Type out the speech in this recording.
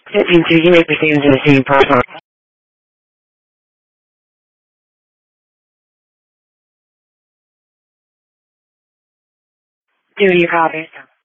15-2, you may proceed into the scene proper. Do you copy?